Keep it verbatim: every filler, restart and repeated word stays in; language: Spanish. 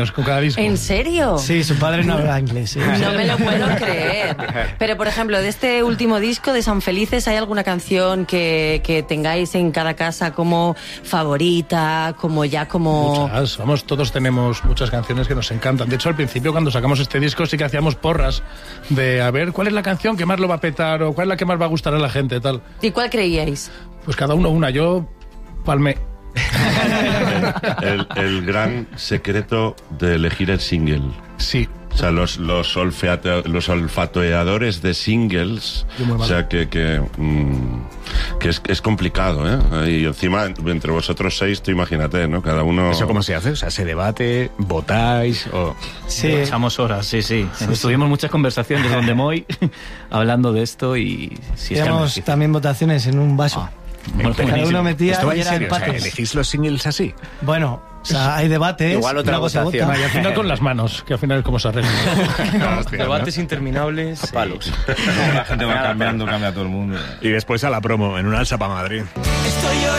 con cada disco. ¿En serio? Sí, su padre no habla inglés. Sí. No me lo puedo creer. Pero, por ejemplo, de este último disco, de San Felices, ¿hay alguna canción que, que tengáis en cada casa como favorita, como ya como...? Muchas, vamos, todos tenemos muchas canciones que nos encantan. De hecho, al principio, cuando sacamos este disco, sí que hacíamos porras de a ver cuál es la canción que más lo va a petar o cuál es la que más va a gustar a la gente, tal. ¿Y cuál creíais? Pues cada uno una. Yo palmé. el, el gran secreto de elegir el single. Sí. O sea, los, los, olfate, los olfatoeadores de singles, o sea, que, que, mmm, que es, es complicado, ¿eh? Y encima, entre vosotros seis, tú imagínate, ¿no? Cada uno... ¿Eso cómo se hace? O sea, ¿se debate, votáis o...? Sí. Echamos horas, sí, sí. sí Estuvimos sí. muchas conversaciones donde Moy hablando de esto y... Sí, Teníamos es también votaciones en un vaso. Ah. Bueno, cada uno metía ¿Esto va y en era serio? empates. O sea, ¿elegís los singles así? Bueno, o sea, hay debate. Igual otra votación. Y al final con las manos, que al final es como se arregla. No, hostia, debates ¿no? interminables. A palos. Sí. La gente va cambiando, cambia todo el mundo. Y después a la promo, en un alza para Madrid. Estoy